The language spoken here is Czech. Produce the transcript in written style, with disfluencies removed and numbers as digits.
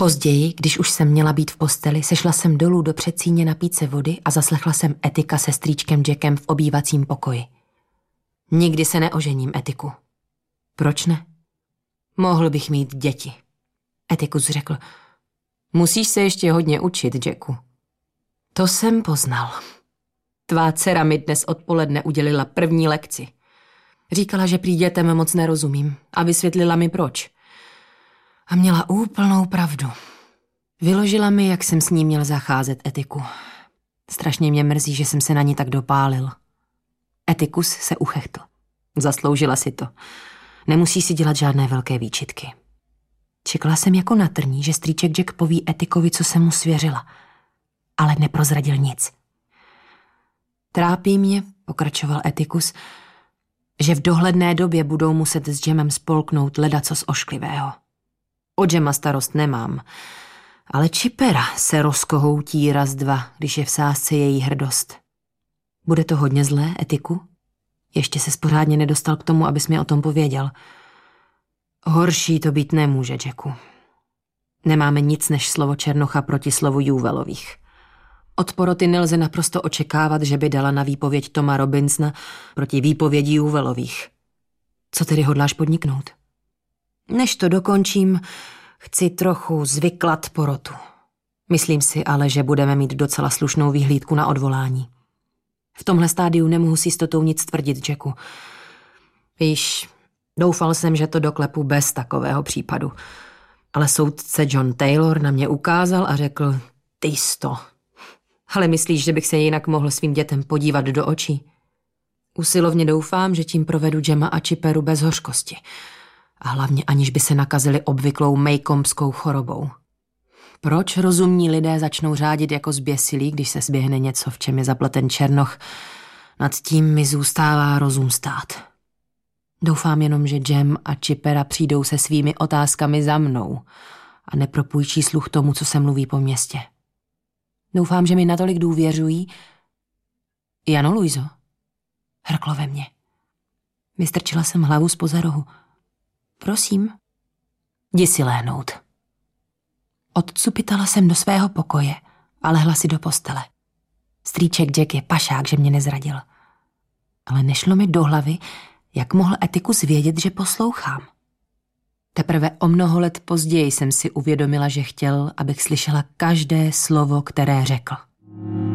Později, když už jsem měla být v posteli, sešla jsem dolů do předsíně napít se vody a zaslechla jsem Etika se strýčkem Jackem v obývacím pokoji. Nikdy se neožením, Etiku. Proč ne? Mohl bych mít děti. Etikus řekl, musíš se ještě hodně učit, Jacku. To jsem poznal. Tvá dcera mi dnes odpoledne udělila první lekci. Říkala, že prý dětem moc nerozumím a vysvětlila mi proč. A měla úplnou pravdu. Vyložila mi, jak jsem s ní měl zacházet, Etiku. Strašně mě mrzí, že jsem se na ní tak dopálil. Etikus se uchechtl. Zasloužila si to. Nemusí si dělat žádné velké výčitky. Čekala jsem jako na trní, že strýček Jack poví Etikovi, co jsem mu svěřila. Ale neprozradil nic. Trápí mě, pokračoval Etikus, že v dohledné době budou muset s Jamem spolknout ledacos ošklivého. O Jama starost nemám, ale Chipera se rozkohoutí raz dva, když je v sázce její hrdost. Bude to hodně zlé, Etiku? Ještě se pořádně nedostal k tomu, abys mi o tom pověděl. Horší to být nemůže, Jacku. Nemáme nic než slovo Černocha proti slovu Juvelových. Od poroty nelze naprosto očekávat, že by dala na výpověď Toma Robinsona proti výpovědi Juvelových. Co tedy hodláš podniknout? Než to dokončím, chci trochu zvyklat porotu. Myslím si ale, že budeme mít docela slušnou vyhlídku na odvolání. V tomhle stádiu nemohu s jistotou nic tvrdit, Jacku. Víš, doufal jsem, že to doklepu bez takového případu. Ale soudce John Taylor na mě ukázal a řekl, ty sto. Ale myslíš, že bych se jinak mohl svým dětem podívat do očí? Usilovně doufám, že tím provedu Jama a Chiperu bez hořkosti. A hlavně aniž by se nakazili obvyklou Maycombskou chorobou. Proč rozumní lidé začnou řádit jako zběsilí, když se zběhne něco, v čem je zapleten Černoch? Nad tím mi zůstává rozum stát. Doufám jenom, že Jam a Chipera přijdou se svými otázkami za mnou a nepropůjčí sluch tomu, co se mluví po městě. Doufám, že mi natolik důvěřují. Jano, Luizo, hrklo ve mně. Vystrčila jsem hlavu zpoza rohu. Prosím. Jdi si léhnout. Odcupitala jsem do svého pokoje a lehla si do postele. Strýček Jack je pašák, že mě nezradil. Ale nešlo mi do hlavy, jak mohl Etikus vědět, že poslouchám. Teprve o mnoho let později jsem si uvědomila, že chtěl, abych slyšela každé slovo, které řekl.